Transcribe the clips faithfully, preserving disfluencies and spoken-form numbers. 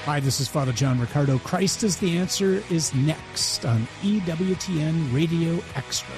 Hi, this is Father John Riccardo. Christ is the Answer is next on E W T N Radio Extra.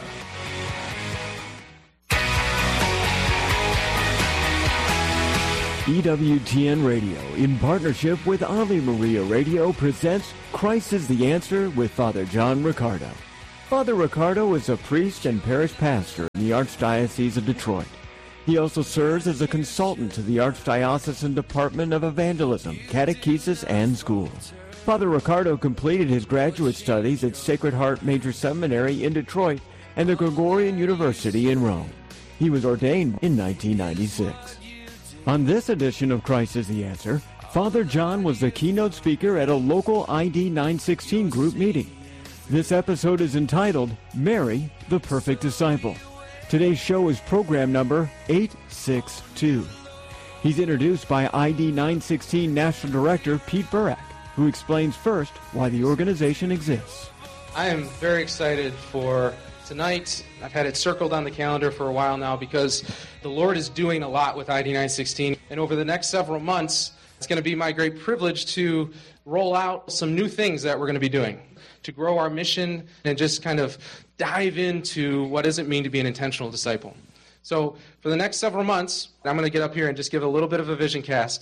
E W T N Radio, in partnership with Ave Maria Radio, presents Christ is the Answer with Father John Riccardo. Father Riccardo is a priest and parish pastor in the Archdiocese of Detroit. He also serves as a consultant to the Archdiocesan Department of Evangelism, Catechesis, and Schools. Father Riccardo completed his graduate studies at Sacred Heart Major Seminary in Detroit and the Gregorian University in Rome. He was ordained in nineteen ninety-six. On this edition of Christ is the Answer, Father John was the keynote speaker at a local I D nine sixteen group meeting. This episode is entitled, Mary, the Perfect Disciple. Today's show is program number eight sixty-two. He's introduced by I D nine sixteen National Director Pete Burak, who explains first why the organization exists. I am very excited for tonight. I've had it circled on the calendar for a while now because the Lord is doing a lot with I D nine sixteen. And over the next several months, it's going to be my great privilege to roll out some new things that we're going to be doing to grow our mission and just kind of dive into what does it mean to be an intentional disciple. So for the next several months, I'm going to get up here and just give a little bit of a vision cast.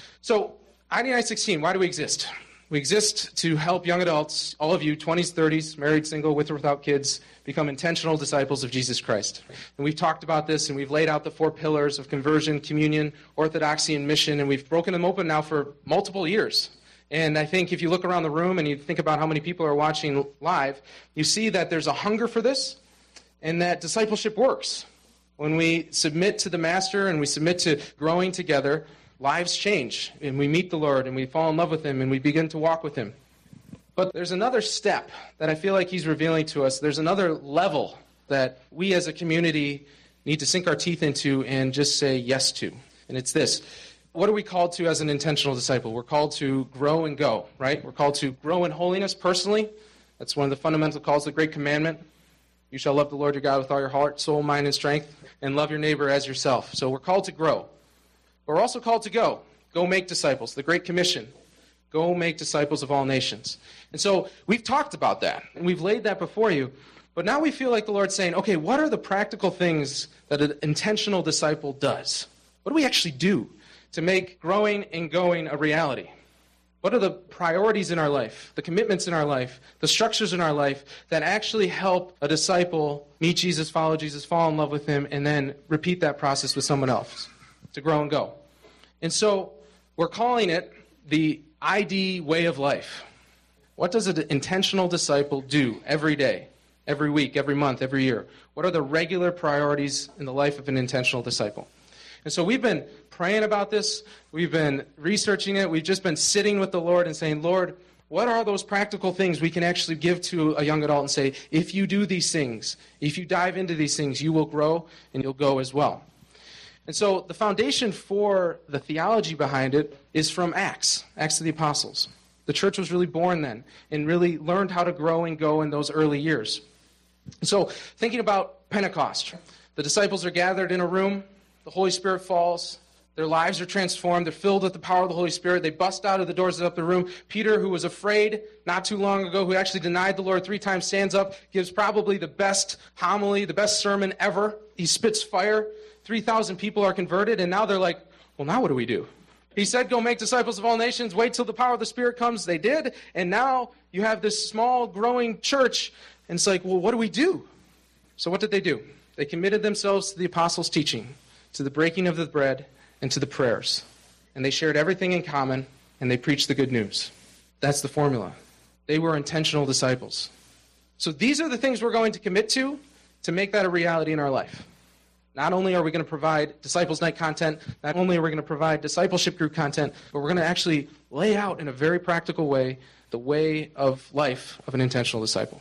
So I D nine sixteen, why do we exist? We exist to help young adults, all of you, twenties, thirties, married, single, with or without kids, become intentional disciples of Jesus Christ. And we've talked about this, and we've laid out the four pillars of conversion, communion, orthodoxy, and mission, and we've broken them open now for multiple years. And I think if you look around the room and you think about how many people are watching live, you see that there's a hunger for this and that discipleship works. When we submit to the Master and we submit to growing together, lives change, and we meet the Lord, and we fall in love with Him, and we begin to walk with Him. But there's another step that I feel like He's revealing to us. There's another level that we as a community need to sink our teeth into and just say yes to. And it's this. What are we called to as an intentional disciple? We're called to grow and go, right? We're called to grow in holiness personally. That's one of the fundamental calls, the Great Commandment. You shall love the Lord your God with all your heart, soul, mind, and strength, and love your neighbor as yourself. So we're called to grow. We're also called to go. Go make disciples, the Great Commission. Go make disciples of all nations. And so we've talked about that, and we've laid that before you. But now we feel like the Lord's saying, okay, what are the practical things that an intentional disciple does? What do we actually do to make growing and going a reality? What are the priorities in our life, the commitments in our life, the structures in our life that actually help a disciple meet Jesus, follow Jesus, fall in love with Him, and then repeat that process with someone else to grow and go? And so we're calling it the I D way of life. What does an intentional disciple do every day, every week, every month, every year? What are the regular priorities in the life of an intentional disciple? And so we've been praying about this. We've been researching it. We've just been sitting with the Lord and saying, Lord, what are those practical things we can actually give to a young adult and say, if you do these things, if you dive into these things, you will grow and you'll go as well. And so the foundation for the theology behind it is from Acts, Acts of the Apostles. The church was really born then and really learned how to grow and go in those early years. And so thinking about Pentecost, the disciples are gathered in a room. The Holy Spirit falls. Their lives are transformed. They're filled with the power of the Holy Spirit. They bust out of the doors of the upper room. Peter, who was afraid not too long ago, who actually denied the Lord three times, stands up, gives probably the best homily, the best sermon ever. He spits fire. three thousand people are converted, and now they're like, well, now what do we do? He said, go make disciples of all nations. Wait till the power of the Spirit comes. They did, and now you have this small, growing church, and it's like, well, what do we do? So what did they do? They committed themselves to the apostles' teaching, to the breaking of the bread, and to the prayers. And they shared everything in common, and they preached the good news. That's the formula. They were intentional disciples. So these are the things we're going to commit to to make that a reality in our life. Not only are we going to provide Disciples Night content, not only are we going to provide discipleship group content, but we're going to actually lay out in a very practical way the way of life of an intentional disciple.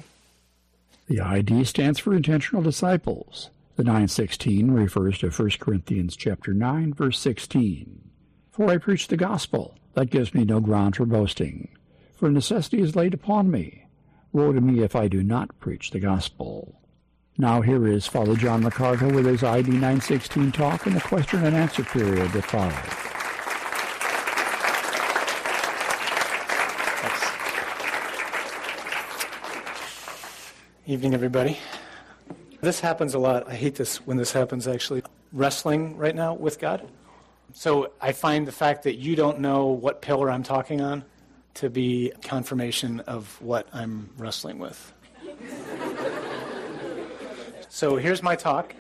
The I D stands for Intentional Disciples. The nine sixteen refers to First Corinthians chapter nine, verse sixteen. For I preach the gospel, that gives me no ground for boasting. For necessity is laid upon me. Woe to me if I do not preach the gospel. Now here is Father John Riccardo with his I D nine sixteen talk and the question and answer period that follows. Evening, everybody. This happens a lot. I hate this when this happens, actually. Wrestling right now with God. So I find the fact that you don't know what pillar I'm talking on to be confirmation of what I'm wrestling with. So here's my talk.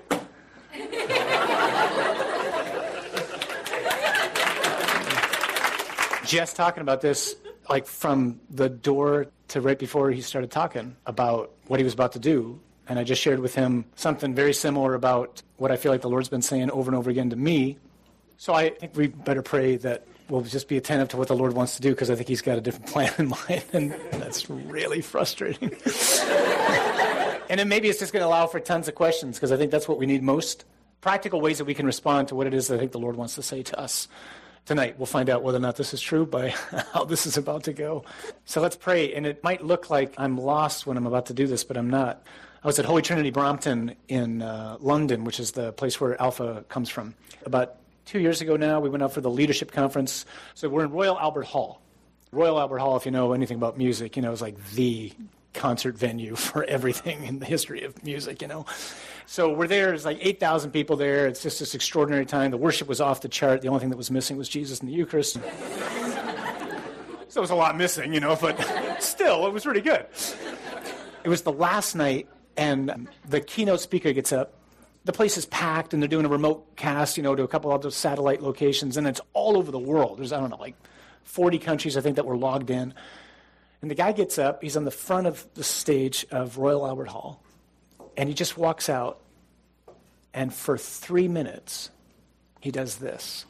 Just talking about this, like from the door to right before he started talking about what he was about to do. And I just shared with him something very similar about what I feel like the Lord's been saying over and over again to me. So I think we better pray that we'll just be attentive to what the Lord wants to do, because I think he's got a different plan in mind, and that's really frustrating. And then maybe it's just going to allow for tons of questions, because I think that's what we need most. Practical ways that we can respond to what it is that I think the Lord wants to say to us tonight. We'll find out whether or not this is true by how this is about to go. So let's pray. And it might look like I'm lost when I'm about to do this, but I'm not. I was at Holy Trinity Brompton in uh, London, which is the place where Alpha comes from. About two years ago now, we went out for the leadership conference. So we're in Royal Albert Hall. Royal Albert Hall, if you know anything about music, you know, is like the concert venue for everything in the history of music, you know. So we're there. There's like eight thousand people there. It's just this extraordinary time. The worship was off the chart. The only thing that was missing was Jesus in the Eucharist. So there was a lot missing, you know, but still, it was really good. It was the last night, and the keynote speaker gets up. The place is packed, and they're doing a remote cast, you know, to a couple of other satellite locations, and it's all over the world. There's, I don't know, like forty countries, I think, that were logged in. And the guy gets up. He's on the front of the stage of Royal Albert Hall, and he just walks out, and for three minutes, he does this.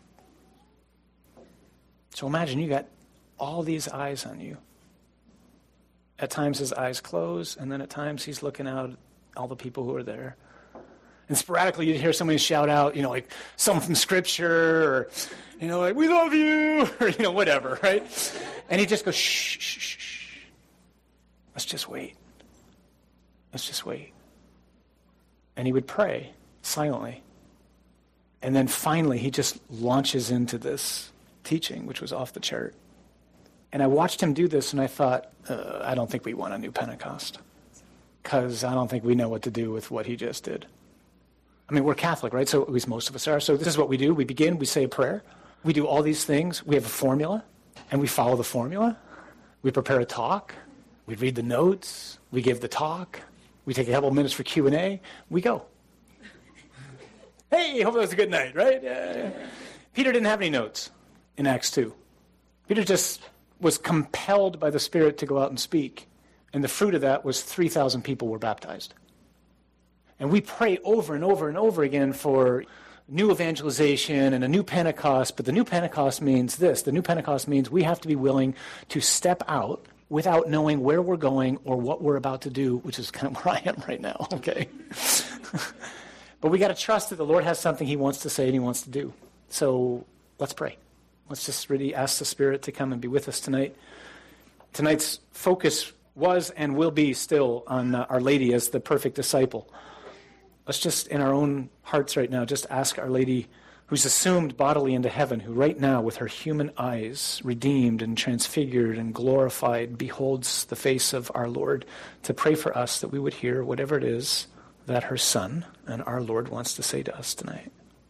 So imagine you got all these eyes on you. At times his eyes close, and then at times he's looking out at all the people who are there. And sporadically you'd hear somebody shout out, you know, like something from Scripture, or, you know, like, we love you, or, you know, whatever, right? And he just goes, shh, shh, shh, shh. Let's just wait. Let's just wait. And he would pray silently. And then finally he just launches into this teaching, which was off the chart. And I watched him do this, and I thought, uh, I don't think we want a new Pentecost, because I don't think we know what to do with what he just did. I mean, we're Catholic, right? So at least most of us are. So this is what we do. We begin, we say a prayer. We do all these things. We have a formula, and we follow the formula. We prepare a talk. We read the notes. We give the talk. We take a couple minutes for Q and A. We go. Hey, hope that was a good night, right? Yeah. Peter didn't have any notes in Acts two. Peter just was compelled by the Spirit to go out and speak. And the fruit of that was three thousand people were baptized. And we pray over and over and over again for new evangelization and a new Pentecost, but the new Pentecost means this. The new Pentecost means we have to be willing to step out without knowing where we're going or what we're about to do, which is kind of where I am right now, okay? But we got to trust that the Lord has something he wants to say and he wants to do. So let's pray. Let's just really ask the Spirit to come and be with us tonight. Tonight's focus was and will be still on uh, Our Lady as the perfect disciple. Let's just, in our own hearts right now, just ask Our Lady, who's assumed bodily into heaven, who right now, with her human eyes, redeemed and transfigured and glorified, beholds the face of our Lord, to pray for us that we would hear whatever it is that her Son and our Lord wants to say to us tonight.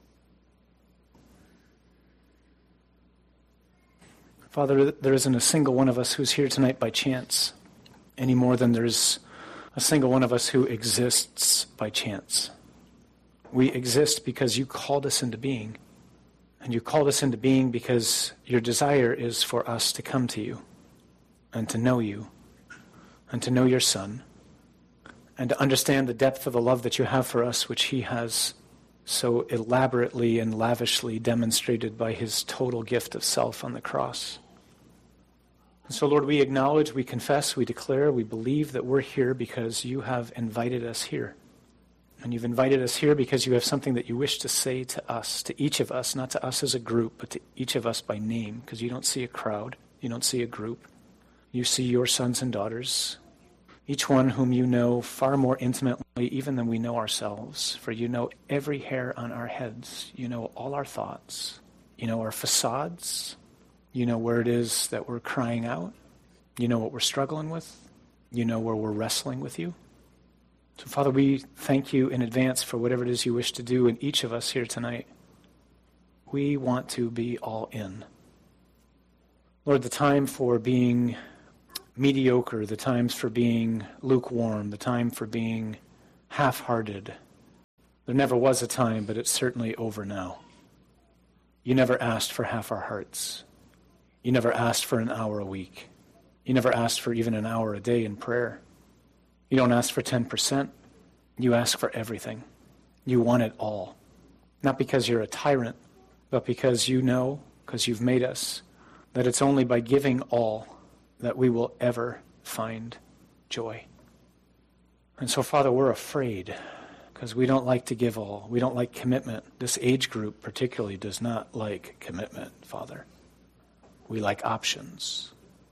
Father, there isn't a single one of us who's here tonight by chance, any more than there's a single one of us who exists by chance. We exist because you called us into being. And you called us into being because your desire is for us to come to you and to know you and to know your Son and to understand the depth of the love that you have for us, which he has so elaborately and lavishly demonstrated by his total gift of self on the cross. And so, Lord, we acknowledge, we confess, we declare, we believe that we're here because you have invited us here. And you've invited us here because you have something that you wish to say to us, to each of us, not to us as a group, but to each of us by name, because you don't see a crowd, you don't see a group. You see your sons and daughters, each one whom you know far more intimately even than we know ourselves, for you know every hair on our heads. You know all our thoughts. You know our facades. You know where it is that we're crying out. You know what we're struggling with. You know where we're wrestling with you. So, Father, we thank you in advance for whatever it is you wish to do in each of us here tonight. We want to be all in. Lord, the time for being mediocre, the times for being lukewarm, the time for being half-hearted, there never was a time, but it's certainly over now. You never asked for half our hearts. You never asked for an hour a week. You never asked for even an hour a day in prayer. You don't ask for ten percent. You ask for everything. You want it all. Not because you're a tyrant, but because you know, because you've made us, that it's only by giving all that we will ever find joy. And so, Father, we're afraid because we don't like to give all. We don't like commitment. This age group particularly does not like commitment, Father. We like options.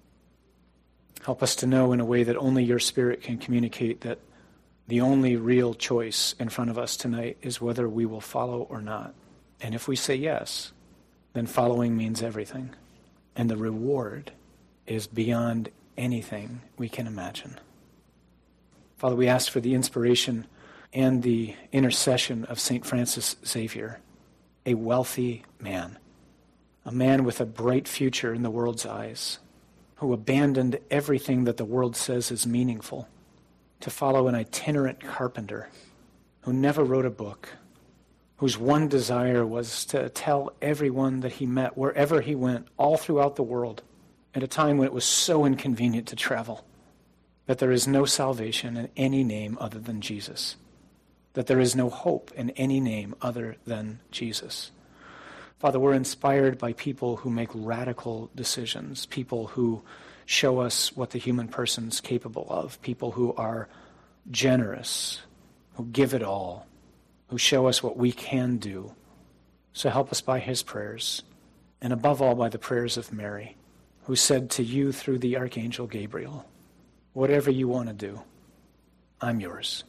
Help us to know in a way that only your Spirit can communicate that the only real choice in front of us tonight is whether we will follow or not. And if we say yes, then following means everything. And the reward is beyond anything we can imagine. Father, we ask for the inspiration and the intercession of Saint Francis Xavier, a wealthy man, a man with a bright future in the world's eyes, who abandoned everything that the world says is meaningful to follow an itinerant carpenter who never wrote a book, whose one desire was to tell everyone that he met, wherever he went, all throughout the world, at a time when it was so inconvenient to travel, that there is no salvation in any name other than Jesus, that there is no hope in any name other than Jesus. Father, we're inspired by people who make radical decisions, people who show us what the human person's capable of, people who are generous, who give it all, who show us what we can do. So help us by his prayers, and above all by the prayers of Mary, who said to you through the Archangel Gabriel, whatever you want to do, I'm yours.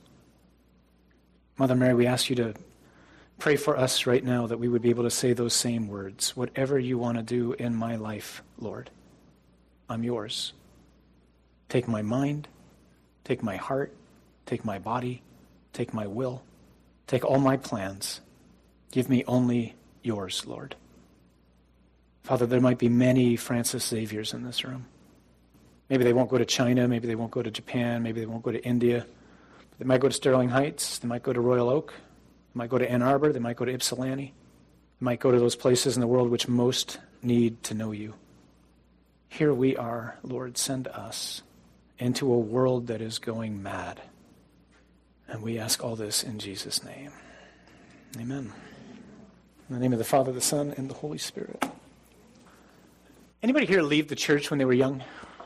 Mother Mary, we ask you to pray for us right now that we would be able to say those same words. Whatever you want to do in my life, Lord, I'm yours. Take my mind, take my heart, take my body, take my will, take all my plans. Give me only yours, Lord. Father, there might be many Francis Xaviers in this room. Maybe they won't go to China, maybe they won't go to Japan, maybe they won't go to India. They might go to Sterling Heights, they might go to Royal Oak, they might go to Ann Arbor, they might go to Ypsilanti, they might go to those places in the world which most need to know you. Here we are, Lord, send us into a world that is going mad. And we ask all this in Jesus' name. Amen. In the name of the Father, the Son, and the Holy Spirit. Anybody here leave the church when they were young?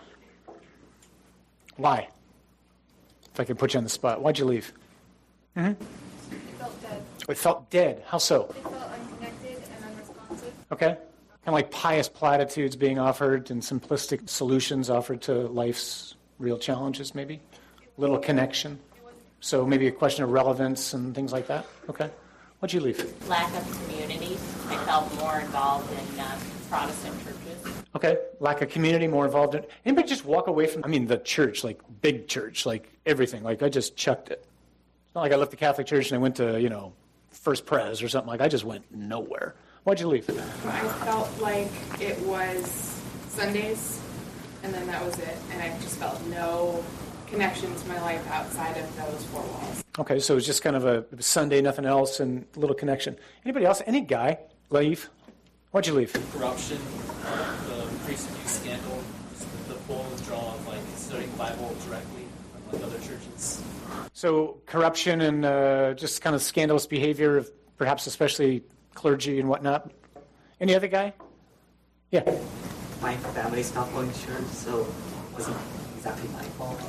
Why? If I can put you on the spot. Why'd you leave? Mm-hmm. It felt dead. It felt dead. How so? It felt unconnected and unresponsive. Okay. Kind of like pious platitudes being offered and simplistic solutions offered to life's real challenges, maybe? Little connection. So maybe a question of relevance and things like that? Okay. Why'd you leave? Lack of community. I felt more involved in uh, Protestant churches. Okay. Lack of community, more involved in... Anybody just walk away from, I mean, the church, like big church, like everything. Like I just chucked it. It's not like I left the Catholic Church and I went to, you know, First Pres or something. Like I just went nowhere. Why'd you leave? I felt like it was Sundays, and then that was it. And I just felt no connection to my life outside of those four walls. Okay, so it was just kind of a it was Sunday, nothing else, and a little connection. Anybody else? Any guy leave? Why'd you leave? Corruption, uh, the priest abuse scandal, just the, the full withdrawal of like studying the Bible directly, like other churches. So corruption and uh, just kind of scandalous behavior of perhaps especially clergy and whatnot. Any other guy? Yeah. My family stopped going to church, so it wasn't exactly my fault.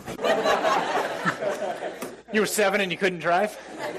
You were seven and you couldn't drive?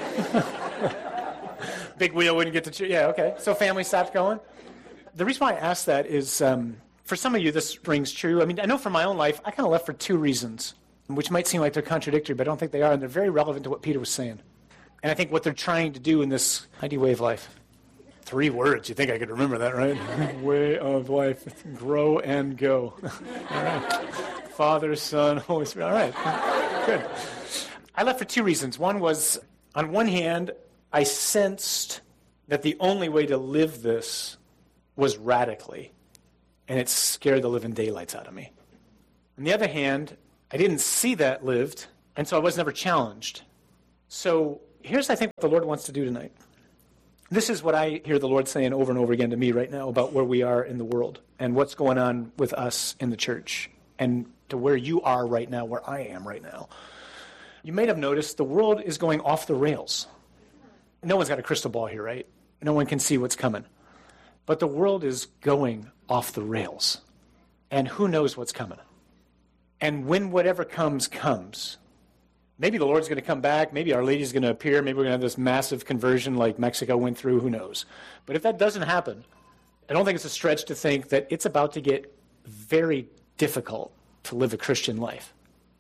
Big wheel wouldn't get to church. Yeah, okay. So family stopped going. The reason why I asked that is um, for some of you this rings true. I mean, I know for my own life, I kind of left for two reasons, which might seem like they're contradictory, but I don't think they are, and they're very relevant to what Peter was saying. And I think what they're trying to do in this ideal way of life. Three words. You think I could remember that, right? Way of life. Grow and go. All right. Father, Son, Holy Spirit. All right. Good. I left for two reasons. One was, on one hand, I sensed that the only way to live this was radically, and it scared the living daylights out of me. On the other hand, I didn't see that lived, and so I was never challenged. So here's, I think, what the Lord wants to do tonight. This is what I hear the Lord saying over and over again to me right now about where we are in the world and what's going on with us in the church and to where you are right now, where I am right now. You may have noticed the world is going off the rails. No one's got a crystal ball here, right? No one can see what's coming. But the world is going off the rails. And who knows what's coming? And when whatever comes, comes. Maybe the Lord's going to come back. Maybe Our Lady's going to appear. Maybe we're going to have this massive conversion like Mexico went through. Who knows? But if that doesn't happen, I don't think it's a stretch to think that it's about to get very difficult to live a Christian life.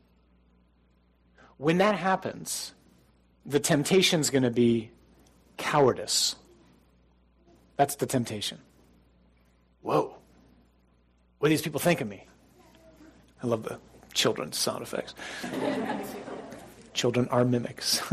When that happens, the temptation's going to be cowardice. That's the temptation. Whoa. What do these people think of me? I love the children's sound effects. Children are mimics.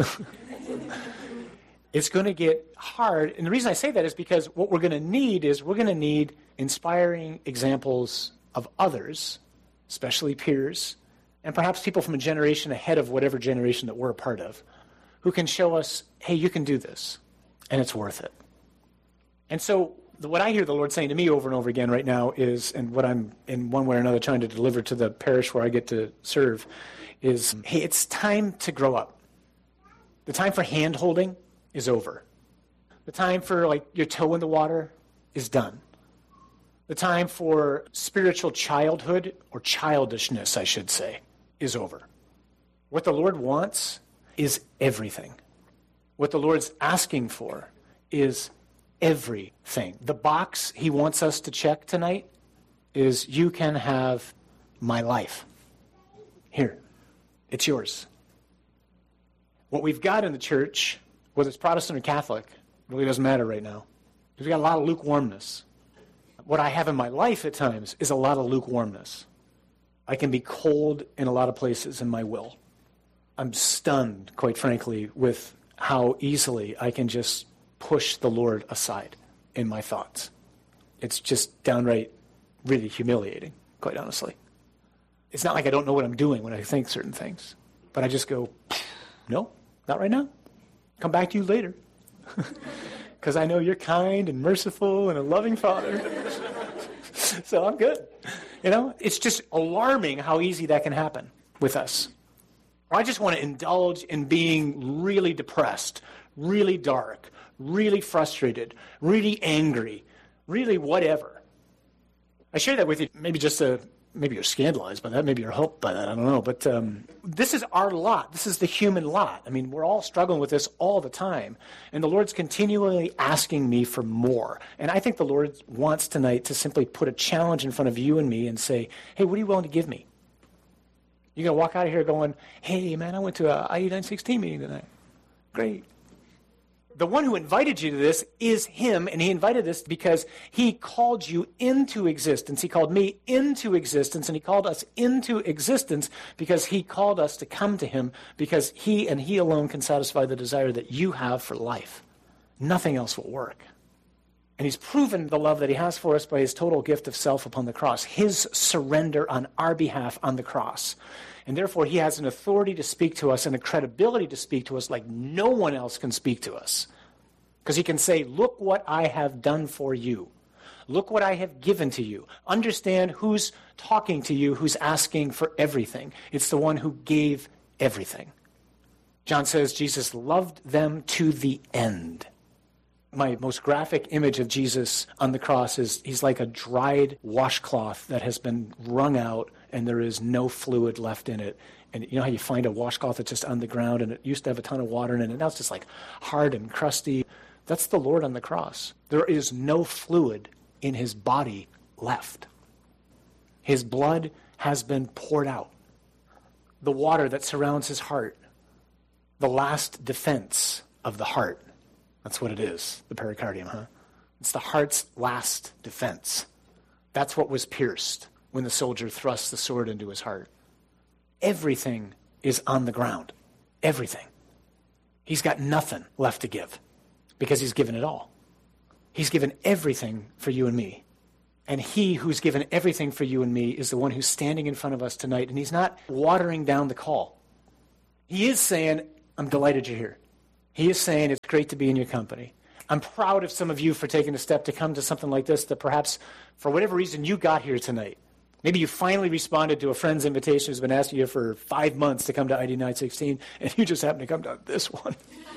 It's going to get hard. And the reason I say that is because what we're going to need is we're going to need inspiring examples of others, especially peers, and perhaps people from a generation ahead of whatever generation that we're a part of, who can show us, hey, you can do this, and it's worth it. And so the, what I hear the Lord saying to me over and over again right now is, and what I'm in one way or another trying to deliver to the parish where I get to serve, is, hey, it's time to grow up. The time for hand-holding is over. The time for, like, your toe in the water is done. The time for spiritual childhood, or childishness, I should say, is over. What the Lord wants is everything. What the Lord's asking for is everything. The box he wants us to check tonight is, you can have my life. Here. It's yours. What we've got in the church, whether it's Protestant or Catholic, really doesn't matter right now. Because we've got a lot of lukewarmness. What I have in my life at times is a lot of lukewarmness. I can be cold in a lot of places in my will. I'm stunned, quite frankly, with how easily I can just push the Lord aside in my thoughts. It's just downright really humiliating, quite honestly. It's not like I don't know what I'm doing when I think certain things. But I just go, no, not right now. Come back to you later. Because I know you're kind and merciful and a loving Father. So I'm good. You know, it's just alarming how easy that can happen with us. Or I just want to indulge in being really depressed, really dark, really frustrated, really angry, really whatever. I share that with you maybe just to... Maybe you're scandalized by that. Maybe you're helped by that. I don't know. But um, this is our lot. This is the human lot. I mean, we're all struggling with this all the time. And the Lord's continually asking me for more. And I think the Lord wants tonight to simply put a challenge in front of you and me and say, hey, what are you willing to give me? You're going to walk out of here going, hey, man, I went to a I E nine sixteen meeting tonight. Great. The one who invited you to this is him, and he invited this because he called you into existence. He called me into existence, and he called us into existence because he called us to come to him because he and he alone can satisfy the desire that you have for life. Nothing else will work. And he's proven the love that he has for us by his total gift of self upon the cross, his surrender on our behalf on the cross. And therefore, he has an authority to speak to us and a credibility to speak to us like no one else can speak to us. Because he can say, look what I have done for you. Look what I have given to you. Understand who's talking to you, who's asking for everything. It's the one who gave everything. John says Jesus loved them to the end. My most graphic image of Jesus on the cross is he's like a dried washcloth that has been wrung out and there is no fluid left in it. And you know how you find a washcloth that's just on the ground and it used to have a ton of water in it and now it's just like hard and crusty. That's the Lord on the cross. There is no fluid in his body left. His blood has been poured out. The water that surrounds his heart, the last defense of the heart. That's what it is, the pericardium, huh? It's the heart's last defense. That's what was pierced when the soldier thrust the sword into his heart. Everything is on the ground. Everything. He's got nothing left to give because he's given it all. He's given everything for you and me. And he who's given everything for you and me is the one who's standing in front of us tonight. And he's not watering down the call. He is saying, I'm delighted you're here. He is saying, it's great to be in your company. I'm proud of some of you for taking a step to come to something like this that perhaps, for whatever reason, you got here tonight. Maybe you finally responded to a friend's invitation who's been asking you for five months to come to I D nine sixteen, and you just happen to come to this one.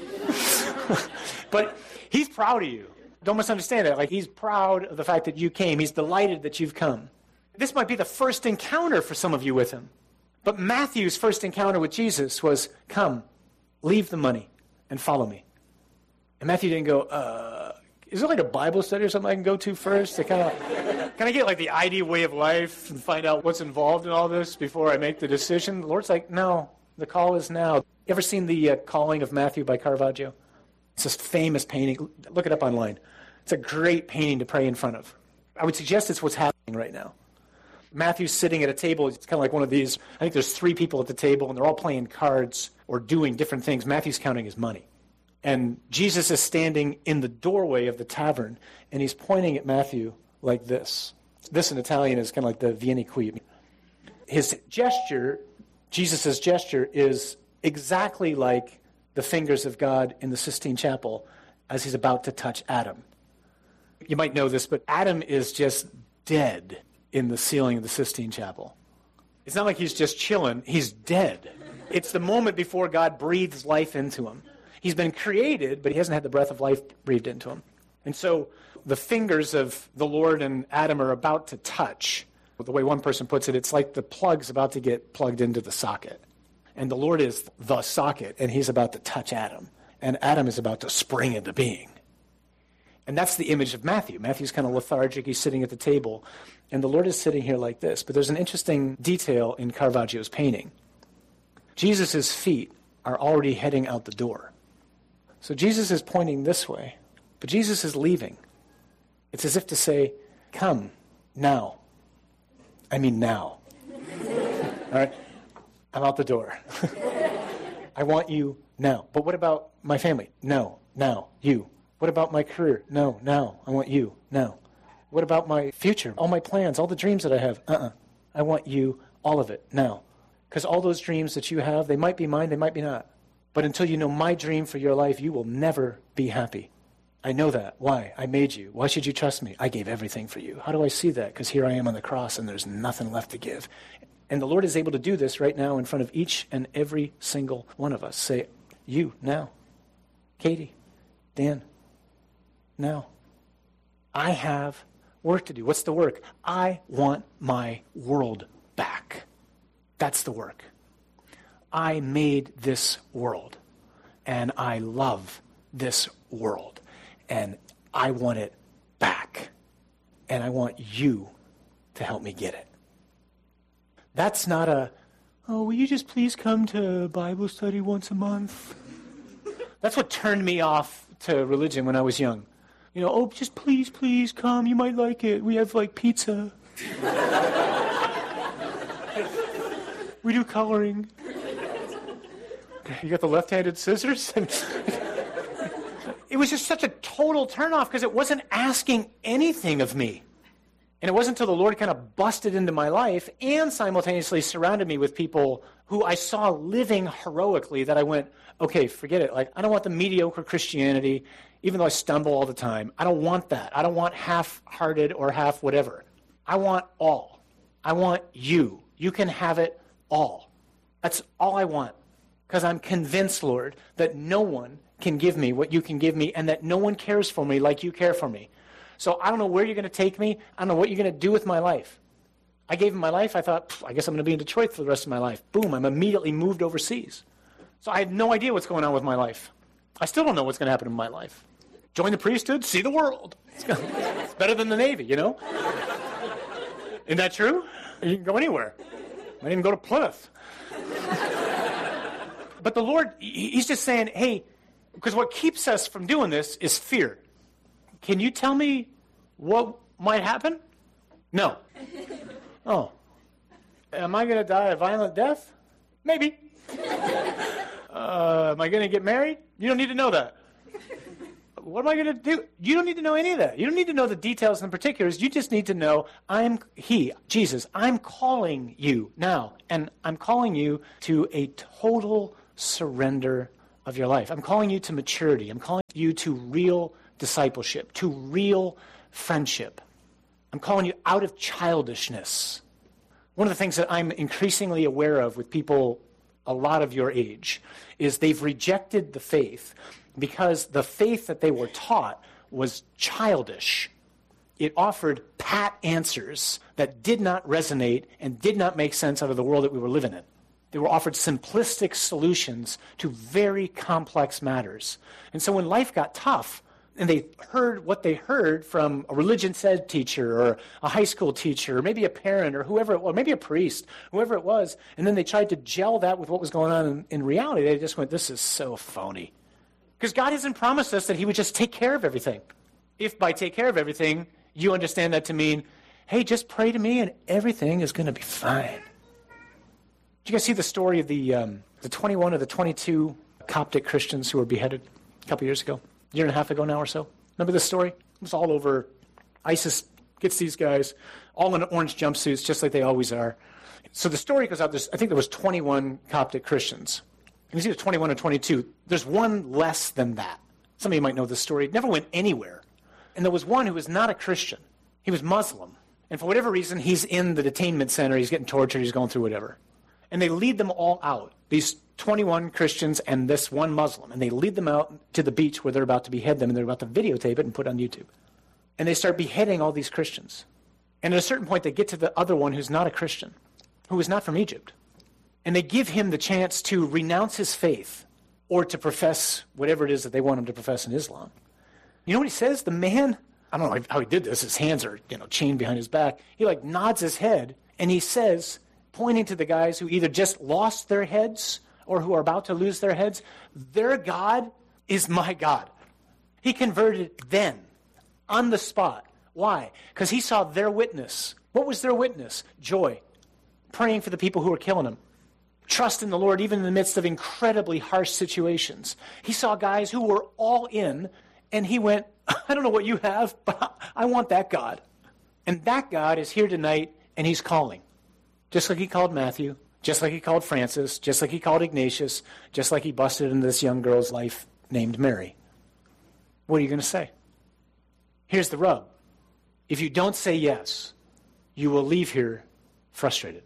But he's proud of you. Don't misunderstand that. Like, he's proud of the fact that you came. He's delighted that you've come. This might be the first encounter for some of you with him. But Matthew's first encounter with Jesus was, come, leave the money, and follow me. And Matthew didn't go, uh, is there like a Bible study or something I can go to first to kind of, can I get like the ideal way of life and find out what's involved in all this before I make the decision? The Lord's like, no, the call is now. You ever seen The uh, Calling of Matthew by Caravaggio? It's this famous painting. Look it up online. It's a great painting to pray in front of. I would suggest it's what's happening right now. Matthew's sitting at a table. It's kind of like one of these. I think there's three people at the table, and they're all playing cards or doing different things. Matthew's counting his money. And Jesus is standing in the doorway of the tavern, and he's pointing at Matthew like this. This in Italian is kind of like the Vieni qui. His gesture, Jesus' gesture, is exactly like the fingers of God in the Sistine Chapel as he's about to touch Adam. You might know this, but Adam is just dead in the ceiling of the Sistine Chapel. It's not like he's just chilling. He's dead. It's the moment before God breathes life into him. He's been created, but he hasn't had the breath of life breathed into him. And so the fingers of the Lord and Adam are about to touch. The way one person puts it, it's like the plug's about to get plugged into the socket. And the Lord is the socket, and he's about to touch Adam. And Adam is about to spring into being. And that's the image of Matthew. Matthew's kind of lethargic. He's sitting at the table. And the Lord is sitting here like this. But there's an interesting detail in Caravaggio's painting. Jesus' feet are already heading out the door. So Jesus is pointing this way, but Jesus is leaving. It's as if to say, come, now. I mean now. All right? I'm out the door. I want you now. But what about my family? No, now, you. What about my career? No, now. I want you, now. What about my future? All my plans, all the dreams that I have? Uh-uh. I want you, all of it, now. Because all those dreams that you have, they might be mine, they might be not. But until you know my dream for your life, you will never be happy. I know that. Why? I made you. Why should you trust me? I gave everything for you. How do I see that? Because here I am on the cross and there's nothing left to give. And the Lord is able to do this right now in front of each and every single one of us. Say, you, now. Katie, Dan, now. I have work to do. What's the work? I want my world back. That's the work. I made this world, and I love this world, and I want it back, and I want you to help me get it. That's not a, oh, will you just please come to Bible study once a month? That's what turned me off to religion when I was young. You know, oh, just please, please come. You might like it. We have, like, pizza. We do coloring. You got the left-handed scissors? It was just such a total turnoff because it wasn't asking anything of me. And it wasn't until the Lord kind of busted into my life and simultaneously surrounded me with people who I saw living heroically that I went, okay, forget it. Like, I don't want the mediocre Christianity, even though I stumble all the time. I don't want that. I don't want half-hearted or half whatever. I want all. I want you. You can have it all. That's all I want. Because I'm convinced, Lord, that no one can give me what you can give me and that no one cares for me like you care for me. So I don't know where you're going to take me. I don't know what you're going to do with my life. I gave him my life. I thought, I guess I'm going to be in Detroit for the rest of my life. Boom, I'm immediately moved overseas. So I have no idea what's going on with my life. I still don't know what's going to happen in my life. Join the priesthood, see the world. It's better than the Navy, you know? Isn't that true? You can go anywhere. Might even go to Plymouth. But the Lord, he's just saying, hey, because what keeps us from doing this is fear. can you tell me what might happen? No. Oh. Am I going to die a violent death? Maybe. Uh, am I going to get married? You don't need to know that. What am I going to do? You don't need to know any of that. You don't need to know the details and particulars. You just need to know I'm he, Jesus. I'm calling you now, and I'm calling you to a total surrender of your life. I'm calling you to maturity. I'm calling you to real discipleship, to real friendship. I'm calling you out of childishness. One of the things that I'm increasingly aware of with people a lot of your age is they've rejected the faith because the faith that they were taught was childish. It offered pat answers that did not resonate and did not make sense out of the world that we were living in. They were offered simplistic solutions to very complex matters. And so when life got tough, and they heard what they heard from a religious ed teacher or a high school teacher or maybe a parent or whoever it was, maybe a priest, whoever it was, and then they tried to gel that with what was going on in, in reality, they just went, this is so phony. Because God hasn't promised us that he would just take care of everything. If by take care of everything, you understand that to mean, hey, just pray to me and everything is going to be fine. Did you guys see the story of the um, the twenty-one or the twenty-two Coptic Christians who were beheaded a couple years ago? A year and a half ago now or so. Remember this story? It was all over. ISIS gets these guys all in orange jumpsuits, just like they always are. So the story goes out, there's, I think there was twenty-one Coptic Christians. And it's either twenty-one or twenty-two. There's one less than that. Some of you might know this story. It never went anywhere. And there was one who was not a Christian. He was Muslim. And for whatever reason, he's in the detainment center. He's getting tortured. He's going through whatever. And they lead them all out. These twenty-one Christians and this one Muslim. And they lead them out to the beach where they're about to behead them, and they're about to videotape it and put it on YouTube. And they start beheading all these Christians. And at a certain point, they get to the other one who's not a Christian, who is not from Egypt. And they give him the chance to renounce his faith or to profess whatever it is that they want him to profess in Islam. You know what he says? The man, I don't know how he did this. His hands are, you know, chained behind his back. He like nods his head, and he says, pointing to the guys who either just lost their heads or who are about to lose their heads, their God is my God. He converted then, on the spot. Why? Because he saw their witness. What was their witness? Joy. Praying for the people who were killing him. Trust in the Lord even in the midst of incredibly harsh situations. He saw guys who were all in, and he went, I don't know what you have, but I want that God. And that God is here tonight, and he's calling. Just like he called Matthew, just like he called Francis, just like he called Ignatius, just like he busted into this young girl's life named Mary. What are you going to say? Here's the rub. If you don't say yes, you will leave here frustrated.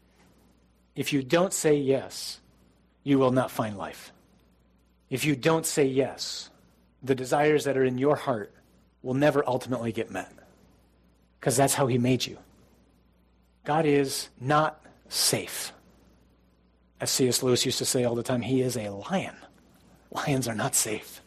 If you don't say yes, you will not find life. If you don't say yes, the desires that are in your heart will never ultimately get met. Because that's how he made you. God is not safe. As C S Lewis used to say all the time, he is a lion. Lions are not safe.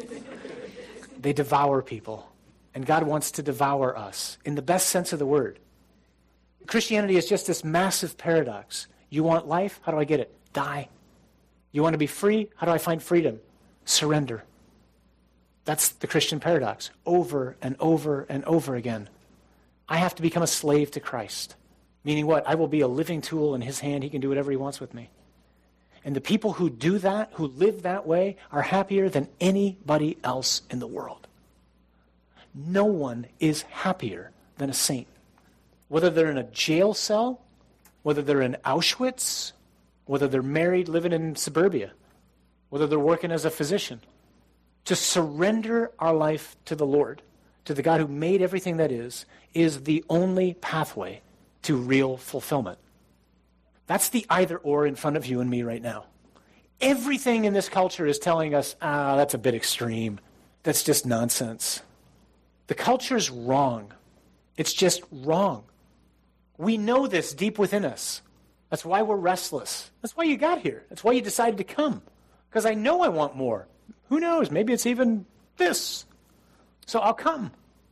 They devour people. And God wants to devour us in the best sense of the word. Christianity is just this massive paradox. You want life? How do I get it? Die. You want to be free? How do I find freedom? Surrender. That's the Christian paradox. Over and over and over again. I have to become a slave to Christ. Meaning what? I will be a living tool in his hand. He can do whatever he wants with me. And the people who do that, who live that way, are happier than anybody else in the world. No one is happier than a saint. Whether they're in a jail cell, whether they're in Auschwitz, whether they're married living in suburbia, whether they're working as a physician. To surrender our life to the Lord, to the God who made everything that is, is the only pathway to real fulfillment. That's the either or in front of you and me right now. Everything in this culture is telling us, ah, that's a bit extreme. That's just nonsense. The culture's wrong. It's just wrong. We know this deep within us. That's why we're restless. That's why you got here. That's why you decided to come. Because I know I want more. Who knows? Maybe it's even this. So I'll come.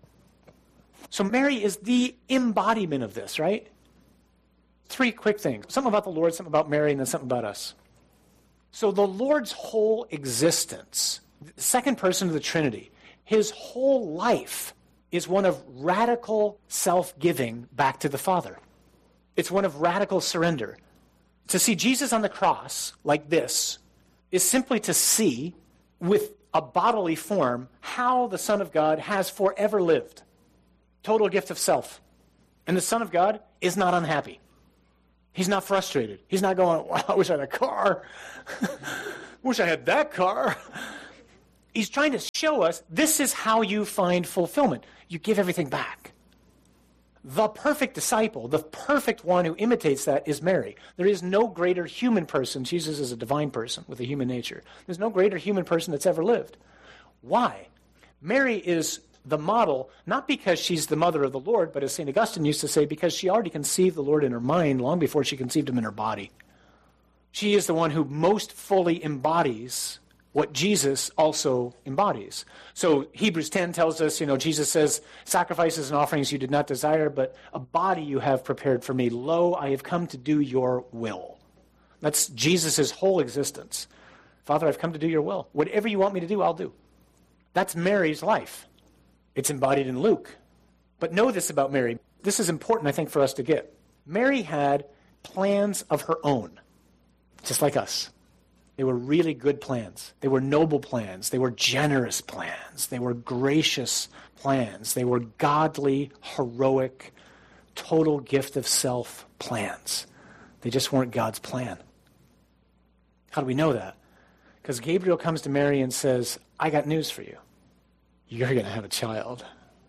So Mary is the embodiment of this, right? Three quick things. Something about the Lord, something about Mary, and then something about us. So the Lord's whole existence, the second person of the Trinity, his whole life is one of radical self-giving back to the Father. It's one of radical surrender. To see Jesus on the cross like this is simply to see with a bodily form how the Son of God has forever lived. Total gift of self. And the Son of God is not unhappy. He's not frustrated. He's not going, wow, I wish I had a car. Wish I had that car. He's trying to show us this is how you find fulfillment. You give everything back. The perfect disciple, the perfect one who imitates that is Mary. There is no greater human person. Jesus is a divine person with a human nature. There's no greater human person that's ever lived. Why? Mary is the model, not because she's the mother of the Lord, but as Saint Augustine used to say, because she already conceived the Lord in her mind long before she conceived him in her body. She is the one who most fully embodies what Jesus also embodies. So Hebrews ten tells us, you know, Jesus says, sacrifices and offerings you did not desire, but a body you have prepared for me. Lo, I have come to do your will. That's Jesus' whole existence. Father, I've come to do your will. Whatever you want me to do, I'll do. That's Mary's life. It's embodied in Luke. But know this about Mary. This is important, I think, for us to get. Mary had plans of her own, just like us. They were really good plans. They were noble plans. They were generous plans. They were gracious plans. They were godly, heroic, total gift of self plans. They just weren't God's plan. How do we know that? Because Gabriel comes to Mary and says, I got news for you. You're going to have a child.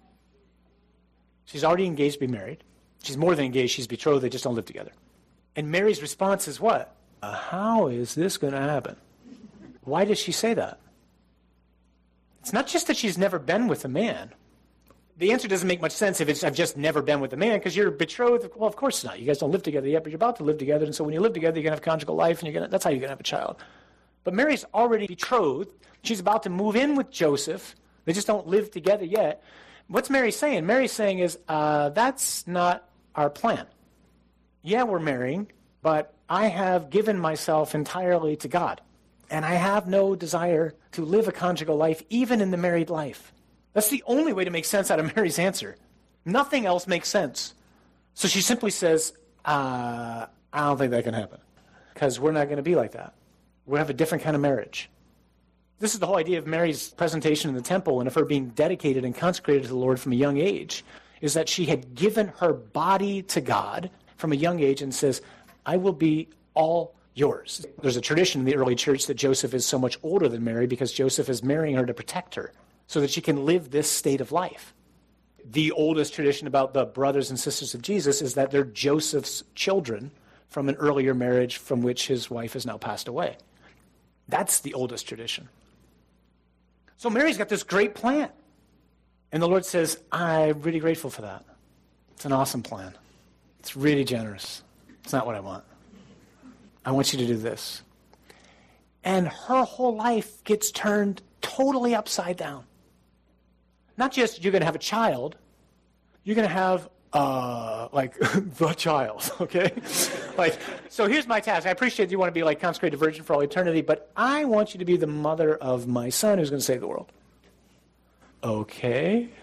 She's already engaged to be married. She's more than engaged. She's betrothed. They just don't live together. And Mary's response is what? Uh, how is this going to happen? Why does she say that? It's not just that she's never been with a man. The answer doesn't make much sense if it's, I've just never been with a man, because you're betrothed. Well, of course not. You guys don't live together yet, but you're about to live together. And so when you live together, you're going to have conjugal life, and you're going to, that's how you're going to have a child. But Mary's already betrothed. She's about to move in with Joseph. They just don't live together yet. What's Mary saying? Mary's saying is, uh, that's not our plan. Yeah, we're marrying, but I have given myself entirely to God. And I have no desire to live a conjugal life, even in the married life. That's the only way to make sense out of Mary's answer. Nothing else makes sense. So she simply says, uh, I don't think that can happen. Because we're not going to be like that. We'll have a different kind of marriage. This is the whole idea of Mary's presentation in the temple and of her being dedicated and consecrated to the Lord from a young age, is that she had given her body to God from a young age and says, I will be all yours. There's a tradition in the early church that Joseph is so much older than Mary because Joseph is marrying her to protect her so that she can live this state of life. The oldest tradition about the brothers and sisters of Jesus is that they're Joseph's children from an earlier marriage from which his wife has now passed away. That's the oldest tradition. So Mary's got this great plan. And the Lord says, I'm really grateful for that. It's an awesome plan. It's really generous. It's not what I want. I want you to do this. And her whole life gets turned totally upside down. Not just you're going to have a child, you're going to have, uh, like, the child, okay? Like, so here's my task. I appreciate you want to be, like, consecrated virgin for all eternity, but I want you to be the mother of my son who's going to save the world. Okay.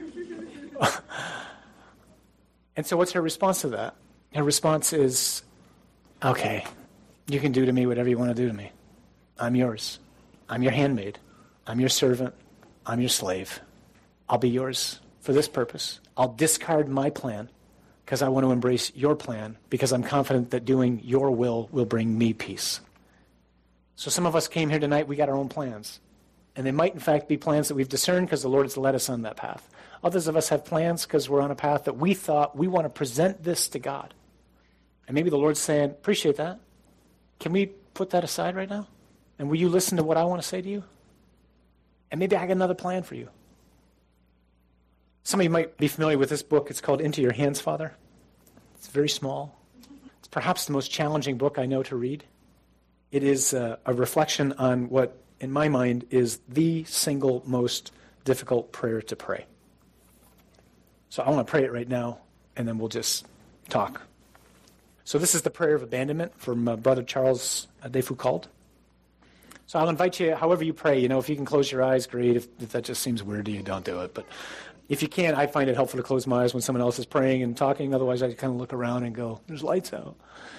And so what's her response to that? Her response is, okay, you can do to me whatever you want to do to me. I'm yours. I'm your handmaid. I'm your servant. I'm your slave. I'll be yours for this purpose. I'll discard my plan because I want to embrace your plan because I'm confident that doing your will will bring me peace. So some of us came here tonight, we got our own plans. And they might, in fact, be plans that we've discerned because the Lord has led us on that path. Others of us have plans because we're on a path that we thought we want to present this to God. And maybe the Lord's saying, appreciate that. Can we put that aside right now? And will you listen to what I want to say to you? And maybe I got another plan for you. Some of you might be familiar with this book. It's called Into Your Hands, Father. It's very small. It's perhaps the most challenging book I know to read. It is a, a reflection on what, in my mind, is the single most difficult prayer to pray. So I want to pray it right now, and then we'll just talk. So this is the prayer of abandonment from uh, Brother Charles de Foucauld. So I'll invite you, however you pray, you know, if you can close your eyes, great. If, if that just seems weird to you, don't do it. But if you can't, I find it helpful to close my eyes when someone else is praying and talking. Otherwise, I kind of look around and go, there's lights out.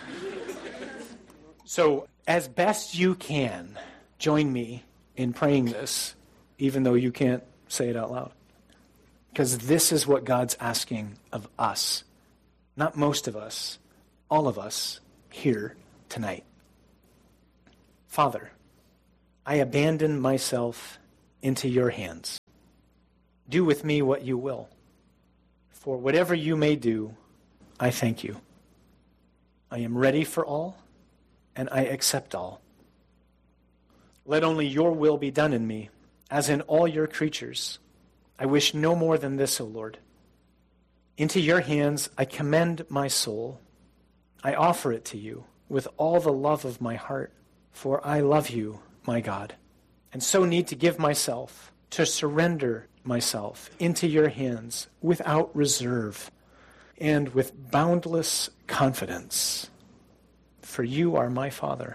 So as best you can, join me in praying this, even though you can't say it out loud. Because this is what God's asking of us. Not most of us, all of us here tonight. Father, I abandon myself into your hands. Do with me what you will. For whatever you may do, I thank you. I am ready for all, and I accept all. Let only your will be done in me, as in all your creatures. I wish no more than this, O Lord. Into your hands I commend my soul. I offer it to you with all the love of my heart, for I love you, my God, and so need to give myself, to surrender myself into your hands without reserve and with boundless confidence, for you are my Father.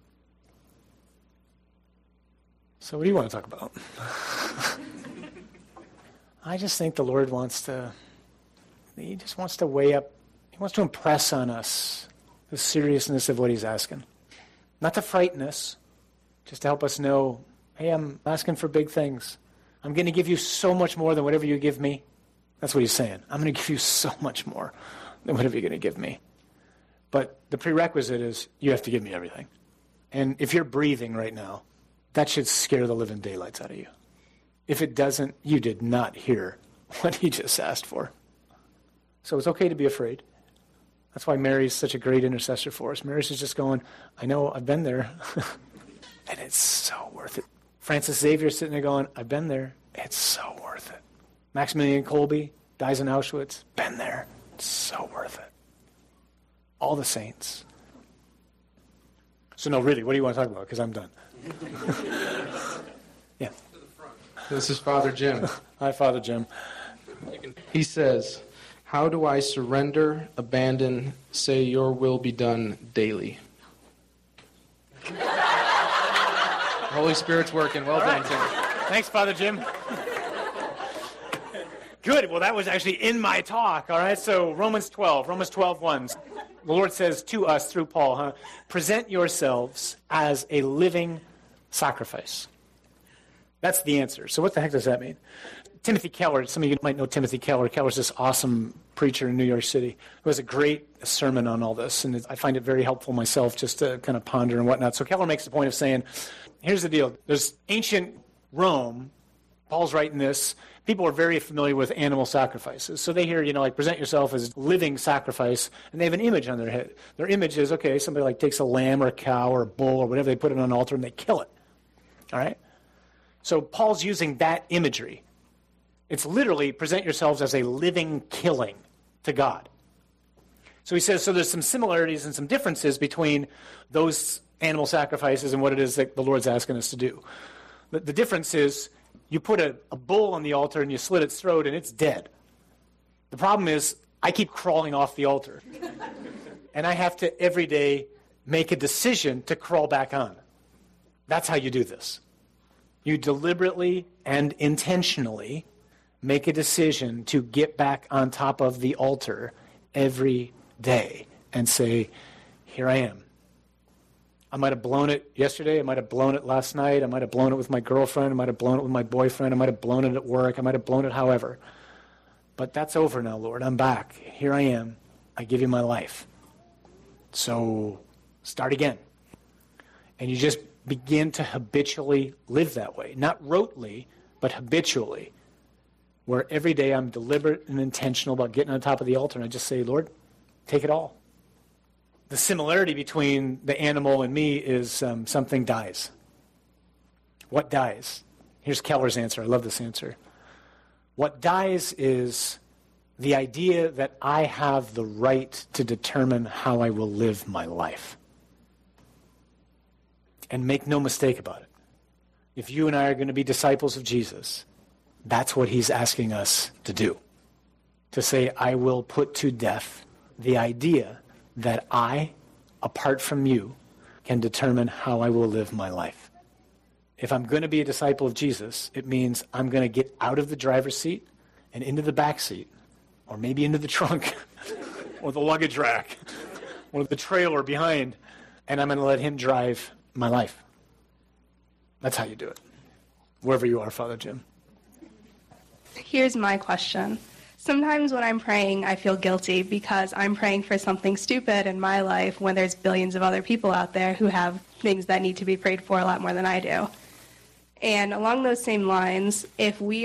So what do you want to talk about? I just think the Lord wants to, he just wants to weigh up, he wants to impress on us the seriousness of what he's asking. Not to frighten us, just to help us know, hey, I'm asking for big things. I'm going to give you so much more than whatever you give me. That's what he's saying. I'm going to give you so much more than whatever you're going to give me. But the prerequisite is you have to give me everything. And if you're breathing right now, that should scare the living daylights out of you. If it doesn't, you did not hear what he just asked for. So it's okay to be afraid. That's why Mary's such a great intercessor for us. Mary's just going, I know, I've been there. And it's so worth it. Francis Xavier's sitting there going, I've been there. It's so worth it. Maximilian Kolbe dies in Auschwitz. Been there. It's so worth it. All the saints. So no, really, what do you want to talk about? Because I'm done. Yeah. This is Father Jim. Hi, Father Jim. He says, how do I surrender, abandon, say your will be done daily? Holy Spirit's working. Well All done, right. Tim. Thanks, Father Jim. Good. Well, that was actually in my talk. All right. So Romans twelve, Romans twelve one. The Lord says to us through Paul, huh? Present yourselves as a living sacrifice. That's the answer. So what the heck does that mean? Timothy Keller, some of you might know Timothy Keller. Keller's this awesome preacher in New York City who has a great sermon on all this, and I find it very helpful myself just to kind of ponder and whatnot. So Keller makes the point of saying, here's the deal. There's ancient Rome. Paul's writing this. People are very familiar with animal sacrifices. So they hear, you know, like present yourself as living sacrifice, and they have an image on their head. Their image is, okay, somebody like takes a lamb or a cow or a bull or whatever, they put it on an altar and they kill it. All right? So Paul's using that imagery. It's literally present yourselves as a living killing to God. So he says, so there's some similarities and some differences between those animal sacrifices and what it is that the Lord's asking us to do. The, the difference is you put a, a bull on the altar and you slit its throat and it's dead. The problem is I keep crawling off the altar. And I have to every day make a decision to crawl back on. That's how you do this. You deliberately and intentionally make a decision to get back on top of the altar every day and say, here I am. I might have blown it yesterday. I might have blown it last night. I might have blown it with my girlfriend. I might have blown it with my boyfriend. I might have blown it at work. I might have blown it however. But that's over now, Lord. I'm back. Here I am. I give you my life. So start again. And you just begin to habitually live that way. Not rotely, but habitually. Where every day I'm deliberate and intentional about getting on top of the altar and I just say, Lord, take it all. The similarity between the animal and me is um, something dies. What dies? Here's Keller's answer. I love this answer. What dies is the idea that I have the right to determine how I will live my life. And make no mistake about it. If you and I are going to be disciples of Jesus, that's what he's asking us to do. To say, I will put to death the idea that I, apart from you, can determine how I will live my life. If I'm going to be a disciple of Jesus, it means I'm going to get out of the driver's seat and into the back seat, or maybe into the trunk, or the luggage rack, or the trailer behind, and I'm going to let him drive my life. That's how you do it. Wherever you are, Father Jim. Here's my question. Sometimes when I'm praying, I feel guilty because I'm praying for something stupid in my life when there's billions of other people out there who have things that need to be prayed for a lot more than I do. And along those same lines, if we